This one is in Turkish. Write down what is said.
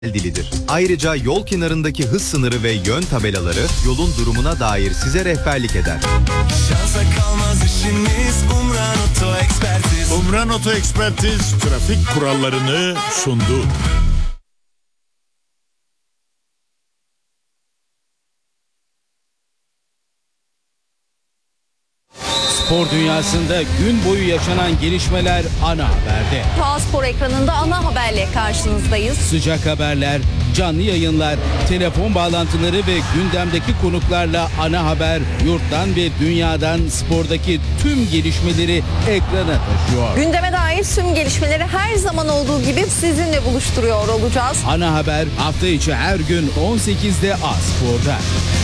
dilidir. Ayrıca yol kenarındaki hız sınırı ve yön tabelaları yolun durumuna dair size rehberlik eder. Şansa kalmaz işimiz Umran Oto Ekspertiz. Umran Oto Ekspertiz trafik kurallarını sundu. Spor dünyasında gün boyu yaşanan gelişmeler ana haberde. TOA Spor ekranında ana haberle karşınızdayız. Sıcak haberler, canlı yayınlar, telefon bağlantıları ve gündemdeki konuklarla ana haber yurttan ve dünyadan spordaki tüm gelişmeleri ekrana taşıyor. Gündeme dair tüm gelişmeleri her zaman olduğu gibi sizinle buluşturuyor olacağız. Ana haber hafta içi her gün 18'de A Spor'da.